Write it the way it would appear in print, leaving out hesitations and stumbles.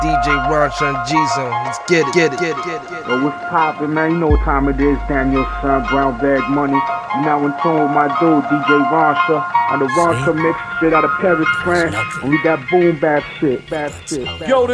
DJ Rancha and G-Zone. Let's get it. Yo, what's poppin', man? You know what time it is, Daniel Son, Brown Bag Money. You now in tune with my dude, DJ Rancha, on the Rancha mix, shit out of Paris, France. And we got boom bap shit, Yo,